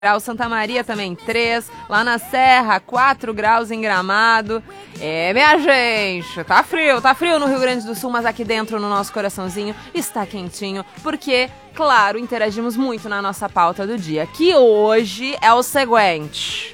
graus, Santa Maria também 3, lá na Serra 4 graus em Gramado. Minha gente, tá frio no Rio Grande do Sul, mas aqui dentro no nosso coraçãozinho está quentinho, porque, claro, interagimos muito na nossa pauta do dia, que hoje é o seguinte,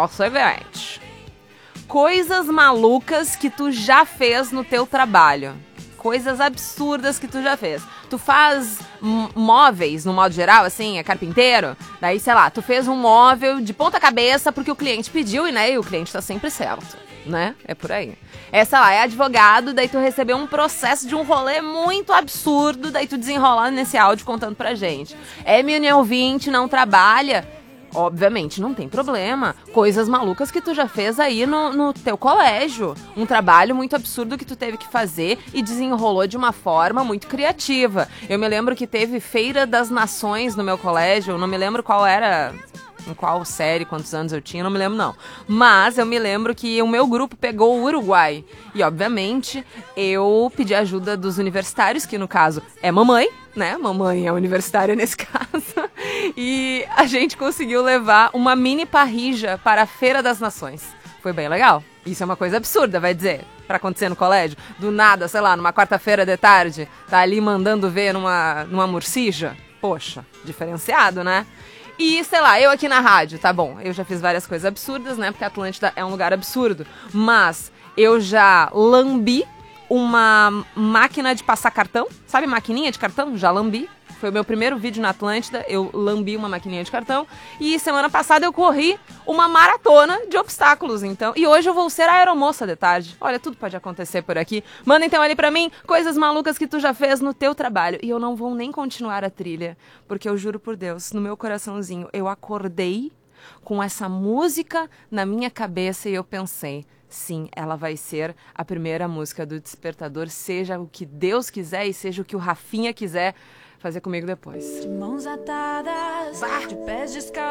coisas malucas que tu já fez no teu trabalho. Coisas absurdas que tu já fez. Tu faz móveis, no modo geral, assim, é carpinteiro. Daí, sei lá, tu fez um móvel de ponta cabeça porque o cliente pediu e o cliente tá sempre certo, né? É por aí. Sei lá, é advogado, daí tu recebeu um processo de um rolê muito absurdo, daí tu desenrolando nesse áudio contando pra gente. Mini ouvinte, não trabalha. Obviamente, não tem problema. Coisas malucas que tu já fez aí no teu colégio. Um trabalho muito absurdo que tu teve que fazer e desenrolou de uma forma muito criativa. Eu me lembro que teve Feira das Nações no meu colégio. Eu não me lembro qual era, em qual série, quantos anos eu tinha, não me lembro não. Mas eu me lembro que o meu grupo pegou o Uruguai. E, obviamente, eu pedi ajuda dos universitários, que no caso é mamãe, né? Mamãe é universitária nesse caso. E a gente conseguiu levar uma mini parrija para a Feira das Nações. Foi bem legal. Isso é uma coisa absurda, vai dizer, pra acontecer no colégio. Do nada, sei lá, numa quarta-feira de tarde, tá ali mandando ver numa morcija. Poxa, diferenciado, né? E, sei lá, eu aqui na rádio, tá bom, eu já fiz várias coisas absurdas, né? Porque a Atlântida é um lugar absurdo. Mas eu já lambi uma máquina de passar cartão. Sabe maquininha de cartão? Já lambi. Foi o meu primeiro vídeo na Atlântida, eu lambi uma maquininha de cartão. E semana passada eu corri uma maratona de obstáculos, então. E hoje eu vou ser a aeromoça de tarde. Olha, tudo pode acontecer por aqui. Manda então ali pra mim coisas malucas que tu já fez no teu trabalho. E eu não vou nem continuar a trilha, porque eu juro por Deus, no meu coraçãozinho, eu acordei com essa música na minha cabeça e eu pensei... Sim, ela vai ser a primeira música do Despertador, seja o que Deus quiser e seja o que o Rafinha quiser fazer comigo depois. De mãos atadas, de pés descalços.